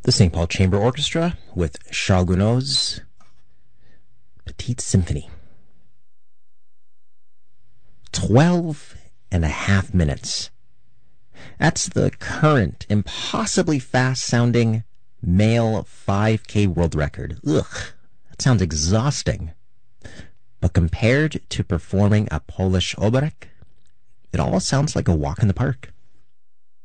The St. Paul Chamber Orchestra with Charles Gounod's Petite Symphony. 12.5 minutes. That's the current, impossibly fast-sounding male 5K world record. Ugh, that sounds exhausting. But compared to performing a Polish oberek, it almost sounds like a walk in the park.